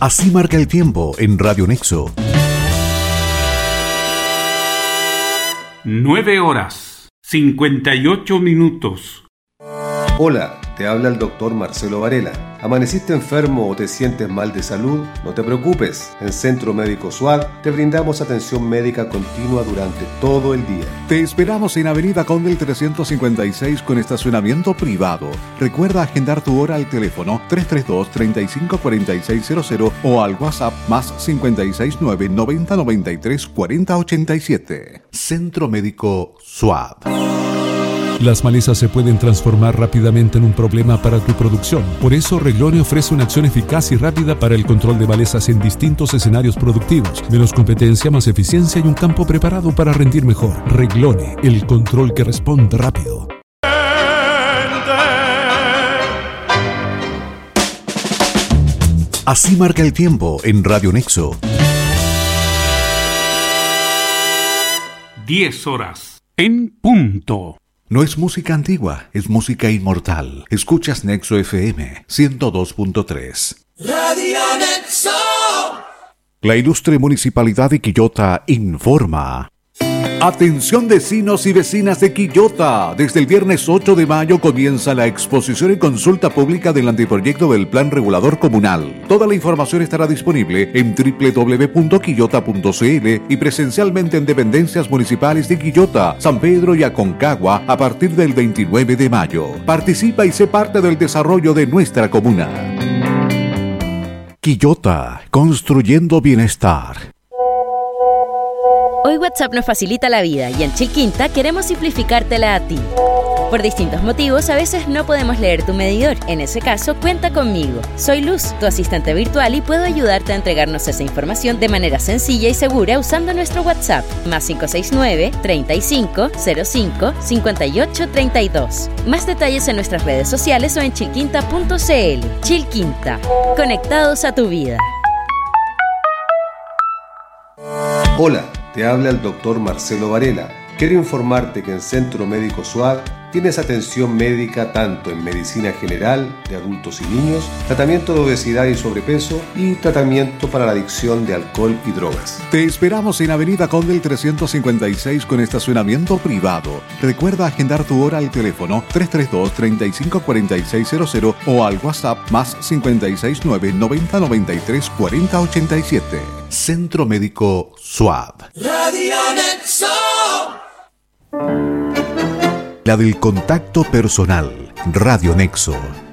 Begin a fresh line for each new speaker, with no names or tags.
Así marca el tiempo en Radio Nexo.
9:58.
Hola, te habla el doctor Marcelo Varela. ¿Amaneciste enfermo o te sientes mal de salud? No te preocupes. En Centro Médico SUAD te brindamos atención médica continua durante todo el día.
Te esperamos en Avenida Condel 356 con estacionamiento privado. Recuerda agendar tu hora al teléfono 332-354600 o al WhatsApp más 569 90 93 40 87. Centro Médico SUAD.
Las malezas se pueden transformar rápidamente en un problema para tu producción. Por eso, Reglone ofrece una acción eficaz y rápida para el control de malezas en distintos escenarios productivos. Menos competencia, más eficiencia y un campo preparado para rendir mejor. Reglone, el control que responde rápido.
Así marca el tiempo en Radio Nexo.
10:00 en punto.
No es música antigua, es música inmortal. Escuchas Nexo FM 102.3.
Radio Nexo.
La ilustre Municipalidad de Quillota informa. Atención vecinos y vecinas de Quillota. Desde el viernes 8 de mayo comienza la exposición y consulta pública del anteproyecto del Plan Regulador Comunal. Toda la información estará disponible en www.quillota.cl y presencialmente en dependencias municipales de Quillota, San Pedro y Aconcagua a partir del 29 de mayo. Participa y sé parte del desarrollo de nuestra comuna. Quillota, construyendo bienestar.
Hoy WhatsApp nos facilita la vida y en Chilquinta queremos simplificártela a ti. Por distintos motivos, a veces no podemos leer tu medidor. En ese caso, cuenta conmigo. Soy Luz, tu asistente virtual, y puedo ayudarte a entregarnos esa información de manera sencilla y segura usando nuestro WhatsApp, más 569-3505-5832. Más detalles en nuestras redes sociales o en chilquinta.cl. Chilquinta, conectados a tu vida.
Hola, te habla el doctor Marcelo Varela. Quiero informarte que en Centro Médico SUAD tienes atención médica tanto en medicina general de adultos y niños, tratamiento de obesidad y sobrepeso y tratamiento para la adicción de alcohol y drogas.
Te esperamos en Avenida Condel 356 con estacionamiento privado. Recuerda agendar tu hora al teléfono 332-354600 o al WhatsApp más 569 90 93 40 87. Centro Médico SUAD.
Radio Nexo.
La del contacto personal. Radio Nexo.